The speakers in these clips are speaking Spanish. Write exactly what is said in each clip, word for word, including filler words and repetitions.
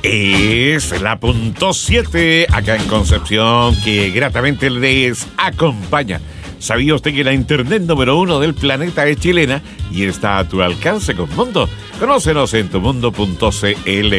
Es la punto siete acá en Concepción, que gratamente les acompaña. ¿Sabía usted que la internet número uno del planeta es chilena y está a tu alcance con Mundo? Conócenos en tumundo punto cl.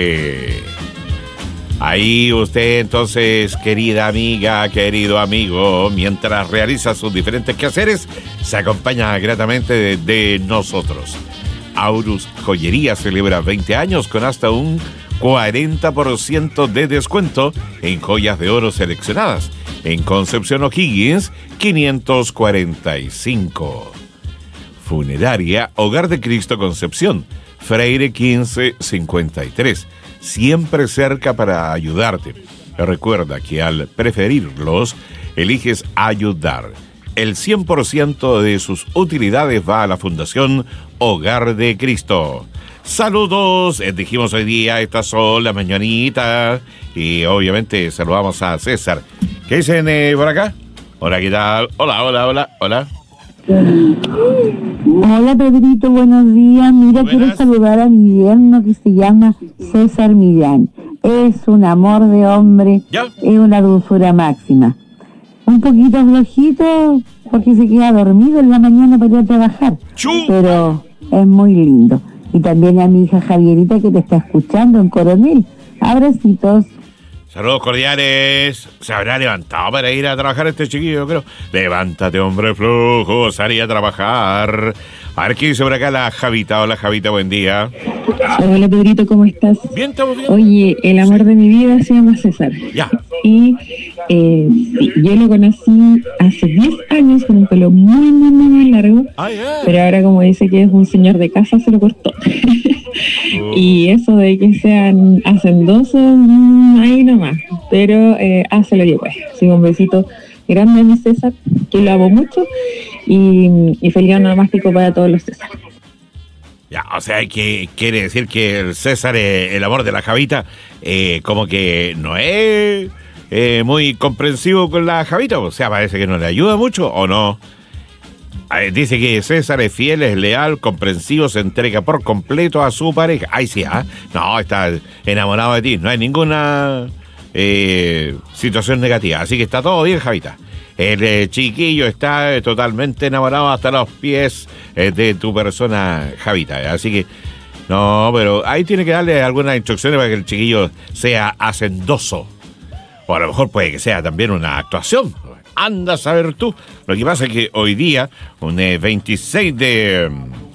Ahí usted entonces, querida amiga, querido amigo, mientras realiza sus diferentes quehaceres, se acompaña gratamente de, de nosotros. Aurus Joyería celebra veinte años con hasta un cuarenta por ciento de descuento en joyas de oro seleccionadas. En Concepción O'Higgins, quinientos cuarenta y cinco. Funeraria Hogar de Cristo Concepción, Freire quince cincuenta y tres. Siempre cerca para ayudarte. Recuerda que al preferirlos, eliges ayudar. El cien por ciento de sus utilidades va a la Fundación Hogar de Cristo. Saludos, eh, dijimos hoy día, estas son las mañanitas. Y obviamente saludamos a César. ¿Qué dicen eh, por acá? Hola, ¿qué tal? Hola, hola, hola, hola. Hola Pedrito, buenos días. Mira, Buenas. Quiero saludar a mi yerno que se llama César Millán. Es un amor de hombre, ¿Ya? Es una dulzura máxima. Un poquito flojito porque se queda dormido en la mañana para ir a trabajar. ¡Chu! Pero es muy lindo. Y también a mi hija Javierita que te está escuchando en Coronel. Abracitos. Saludos cordiales. Se habrá levantado para ir a trabajar este chiquillo, creo. Levántate, hombre flojo, salí a trabajar. A ver qué dice por acá la Javita. Hola, Javita, buen día. Hola, Pedrito, ¿cómo estás? Bien, estamos bien. Oye, el amor sí. de mi vida se llama César. Ya. Y eh, sí, yo lo conocí hace diez años con un pelo muy, muy, muy, muy largo. Ah, yeah. Pero ahora, como dice que es un señor de casa, se lo cortó. uh. Y eso de que sean hacendosos, mmm, ahí nomás. Pero eh, hácelo yo, pues. Así un besito grande a mi César, que lo amo mucho. Y, y feliz onomástico para todos los César. Ya, o sea, que quiere decir que el César, eh, el amor de la Javita, eh, como que no es eh, muy comprensivo con la Javita. O sea, parece que no le ayuda mucho, ¿o no? Eh, dice que César es fiel, es leal, comprensivo, se entrega por completo a su pareja. Ay, sí, ¿ah? ¿eh? No, está enamorado de ti. No hay ninguna eh, situación negativa. Así que está todo bien, Javita. El eh, chiquillo está eh, totalmente enamorado hasta los pies eh, de tu persona, Javita. Así que, no, pero ahí tiene que darle algunas instrucciones para que el chiquillo sea hacendoso. O a lo mejor puede que sea también una actuación. Anda a saber tú. Lo que pasa es que hoy día, un eh, veintiséis de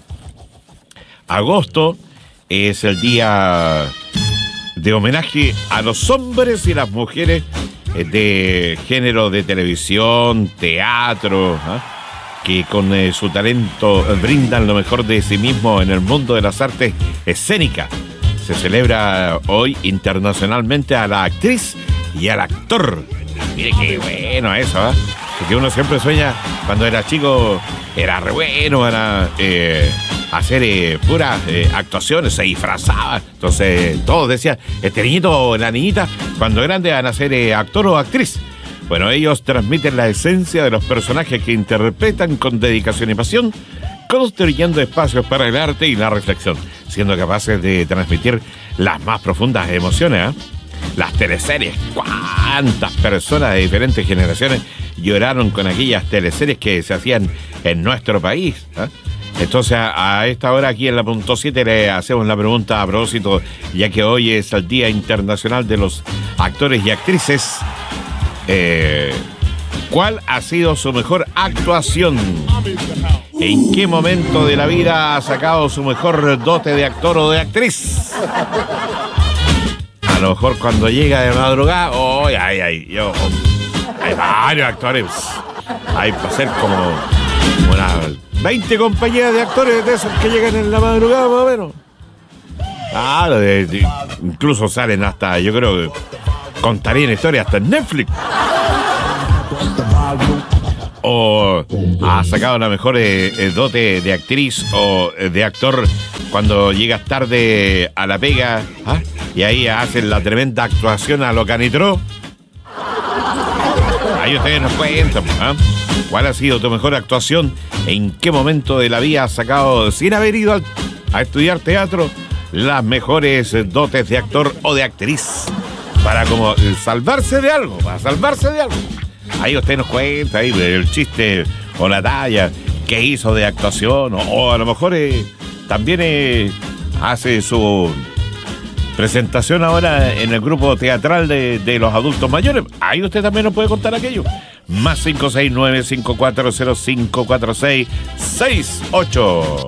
agosto, es el día de homenaje a los hombres y las mujeres de género de televisión, teatro, ¿eh? que con eh, su talento brindan lo mejor de sí mismo en el mundo de las artes escénicas. Se celebra hoy internacionalmente a la actriz y al actor. Mire qué bueno eso, ¿eh? Porque uno siempre sueña, cuando era chico, era re bueno, era eh, hacer eh, puras eh, actuaciones, se disfrazaba. Entonces todos decían, este niñito o la niñita, cuando grande van a ser eh, actor o actriz. Bueno, ellos transmiten la esencia de los personajes que interpretan con dedicación y pasión, construyendo espacios para el arte y la reflexión, siendo capaces de transmitir las más profundas emociones, ¿eh? Las teleseries, cuántas personas de diferentes generaciones lloraron con aquellas teleseries que se hacían en nuestro país, ¿eh? Entonces a, a esta hora aquí en la punto siete le hacemos la pregunta a propósito, ya que hoy es el Día Internacional de los Actores y Actrices. Eh, ¿Cuál ha sido su mejor actuación? ¿En qué momento de la vida ha sacado su mejor dote de actor o de actriz? A lo mejor cuando llega de madrugada, oh, ay, ay, yo, hay varios actores, hay para ser como unas veinte compañías de actores de esos que llegan en la madrugada, más o menos. Ah, de, de, incluso salen hasta, yo creo que contarían historias hasta en Netflix. O ha sacado la mejor eh, eh, dote de actriz o eh, de actor cuando llegas tarde a la pega, ¿ah? Y ahí hacen la tremenda actuación a lo Canitró. Ahí ustedes nos cuentan, ¿ah? ¿Cuál ha sido tu mejor actuación? ¿En qué momento de la vida has sacado, sin haber ido a, a estudiar teatro, las mejores dotes de actor o de actriz para como salvarse de algo, para salvarse de algo. Ahí usted nos cuenta ahí el chiste o la talla que hizo de actuación, o, o a lo mejor eh, también eh, hace su presentación ahora en el grupo teatral de, de los adultos mayores. Ahí usted también nos puede contar aquello. Más cinco seis nueve, cinco cuatro cero, cinco cuatro seis, seis ocho.